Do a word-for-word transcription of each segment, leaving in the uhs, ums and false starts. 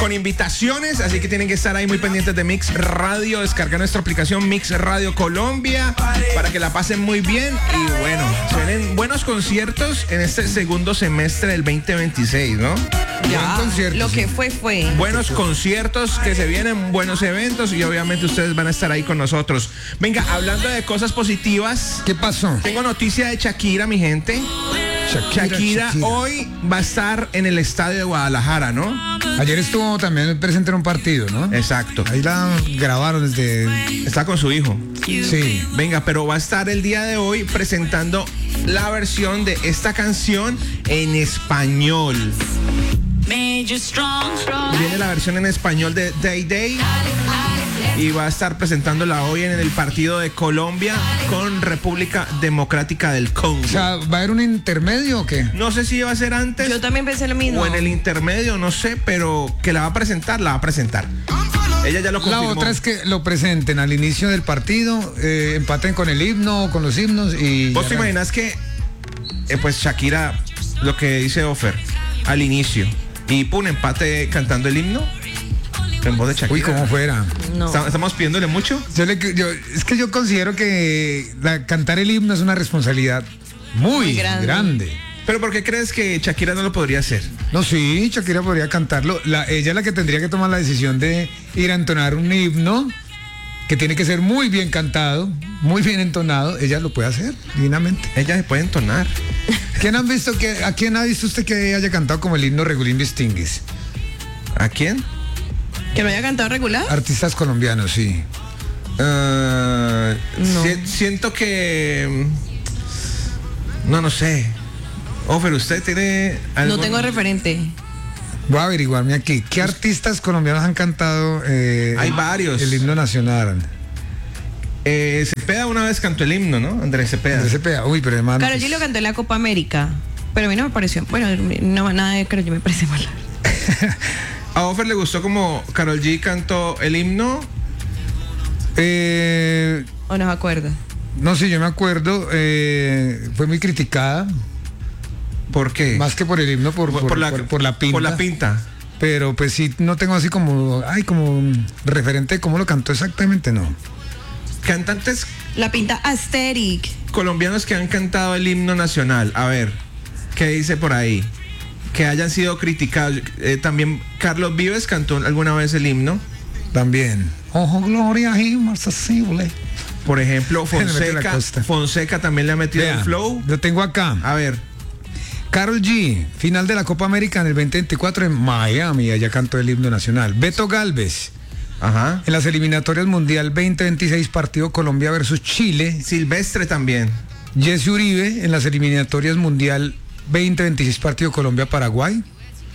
con invitaciones, así que tienen que estar ahí muy pendientes de Mix Radio, descargar nuestra aplicación Mix Radio Colombia para que la pasen muy bien. Y bueno, se vienen buenos conciertos en este segundo semestre del veinte veintiséis, ¿no? Ya, lo que fue, fue. Buenos conciertos que se vienen, buenos eventos y obviamente ustedes van a estar ahí con nosotros. Venga, hablando de cosas positivas. ¿Qué pasó? Tengo noticia de Shakira, mi gente. Shakira, Shakira, Shakira hoy va a estar en el estadio de Guadalajara, ¿no? Ayer estuvo también presente en un partido, ¿no? Exacto. Ahí la grabaron desde... Está con su hijo. Sí. Venga, pero va a estar el día de hoy presentando la versión de esta canción en español. Viene la versión en español de Day Day y va a estar presentándola hoy en el partido de Colombia con República Democrática del Congo. O sea, ¿va a haber un intermedio o qué? No sé si va a ser antes. Yo también pensé lo mismo. O en el intermedio, no sé, pero que la va a presentar, la va a presentar. Ella ya lo confirmó. La otra es que lo presenten al inicio del partido, eh, empaten con el himno, con los himnos y... ¿Vos te imaginas que, eh, pues Shakira, lo que dice Offer, al inicio, y pum, empate cantando el himno? En voz de Shakira. Uy, como fuera. No. ¿Estamos pidiéndole mucho? Yo le, yo, es que yo considero que la, cantar el himno es una responsabilidad muy, Muy grande. grande. ¿Pero por qué crees que Shakira no lo podría hacer? No, sí, Shakira podría cantarlo. La, ella es la que tendría que tomar la decisión de ir a entonar un himno que tiene que ser muy bien cantado, muy bien entonado. Ella lo puede hacer, divinamente. Ella se puede entonar. ¿Quién han visto que, ¿A quién ha visto usted que haya cantado como el himno Regulín Distinguis? ¿A quién? ¿Que lo haya cantado regular? Artistas colombianos, sí. Uh, No. si- siento que... No, no sé. Offer, ¿usted tiene algo? No tengo referente. Voy a averiguarme aquí. ¿Qué artistas colombianos han cantado eh, Hay el, varios. el himno nacional? Eh, Cepeda una vez cantó el himno, ¿no? Andrés Cepeda. Andrés Cepeda. Uy, pero hermano. Karol G lo cantó en la Copa América, pero a mí no me pareció. Bueno, no, nada de Karol G me parece mal. ¿A Offer le gustó como Karol G cantó el himno? Eh, ¿O no se acuerda? no sé, yo me acuerdo. eh, fue muy criticada. ¿Por qué? Más que por el himno, por, por, por, la, por- por la pinta. Por la pinta. Pero pues sí, no tengo así como, ay, como referente de cómo lo cantó exactamente, no. Cantantes La pinta Asterix. colombianos que han cantado el himno nacional. A ver, ¿qué dice por ahí? Que hayan sido criticados. Eh, también Carlos Vives cantó alguna vez el himno. También. Ojo, gloria inaccesible. Por ejemplo, Le mete la Fonseca. costa. Fonseca también le ha metido Vea, el flow. lo tengo acá. A ver, Karol G, final de la Copa América en el veinte veinticuatro en Miami, allá cantó el himno nacional. Beto Galvez, ajá. en las eliminatorias Mundial veinte veintiséis, partido Colombia versus Chile. Silvestre también. Jesse Uribe, en las eliminatorias Mundial veinte veintiséis, partido Colombia-Paraguay.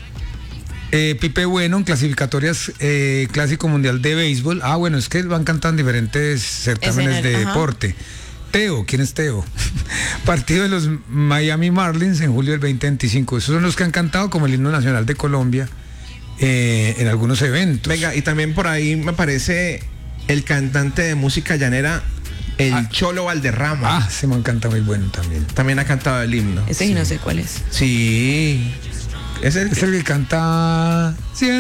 Eh, Pipe Bueno, en clasificatorias eh, Clásico Mundial de Béisbol. Ah, bueno, es que van cantando diferentes certámenes Escenario, de ajá. deporte. Teo, ¿quién es Teo? Partido de los Miami Marlins en julio del veinte veinticinco. Esos son los que han cantado como el himno nacional de Colombia eh, en algunos eventos. Venga, y también por ahí me parece el cantante de música llanera, el Ah. Cholo Valderrama. Ah, se me encanta muy bueno también. También ha cantado el himno. Ese sí no sé cuál es. Sí. Es el, Es el que canta. ¿Cómo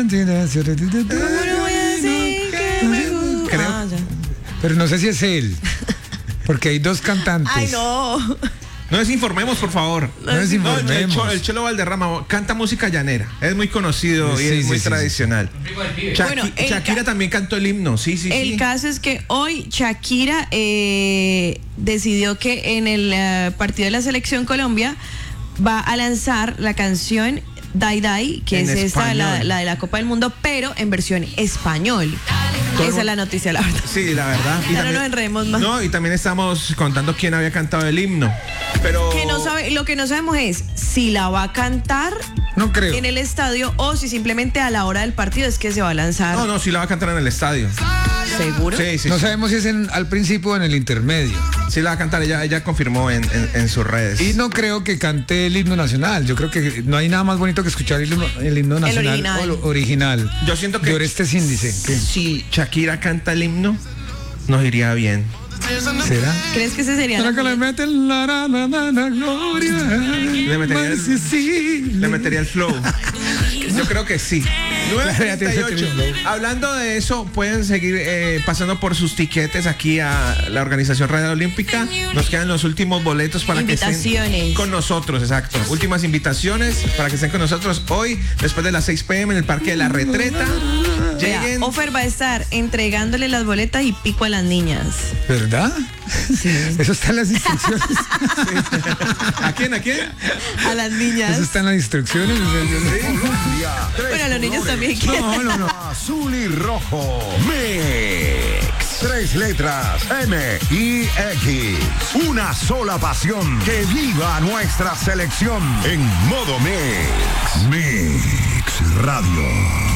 no voy a decir que me gusta? Creo- Ah, ya. Pero no sé si es él. Porque hay dos cantantes. Ay, no. No desinformemos, por favor. No No, el, desinformemos. Cho- el Cholo Valderrama canta música llanera. Es muy conocido Sí, y es sí, muy sí, tradicional. Shaki- Bueno, el Shakira ca- también cantó el himno. Sí, sí, El sí. caso es que hoy Shakira eh, decidió que en el eh, partido de la Selección Colombia va a lanzar la canción Die Die, que En es esta, la, español. la de la Copa del Mundo, pero en versión español. Todo el Esa es la noticia, la verdad. Sí, la verdad. Y Ya no nos enredemos más. No, y también estamos contando quién había cantado el himno. Pero. Que no sabe, lo que no sabemos es si la va a cantar No creo. en el estadio o si simplemente a la hora del partido es que se va a lanzar. No, no, sí la va a cantar en el estadio. ¿Seguro? Sí, sí. No sí. sabemos si es en- al principio o en el intermedio. Sí la va a cantar. Ella, ella confirmó en, en, en sus redes. Y no creo que cante el himno nacional. Yo creo que no hay nada más bonito que escuchar el himno, el himno nacional original. o- original. Yo siento que. De Orestes Índice. ¿Qué? Si Shakira canta el himno, nos iría bien. ¿Será? ¿Crees que ese sería Para la que le meten la, la, la, la, la gloria. Le metería el- Sí, sí. Le metería el flow. Yo creo que sí. nueve Claro, ya treinta y tiene ocho. ese flow. Hablando de eso, pueden seguir eh, pasando por sus tiquetes aquí a la Organización Radio Olímpica. Nos quedan los últimos boletos para que estén Invitaciones. con nosotros, exacto. Últimas invitaciones para que estén con nosotros hoy, después de las seis pm en el Parque de la Retreta. Vea, Lleguen. Ofer va a estar entregándole las boletas y pico a las niñas. ¿Verdad? Sí. Eso está en las instrucciones. ¿A quién? ¿A quién? A las niñas. Eso está en las instrucciones. Colombia, tres Bueno, a los niños colores. también quieren. No, no, no. Azul y rojo. Mix. Tres letras. M y X. Una sola pasión. Que viva nuestra selección. En modo Mix. Mix Radio.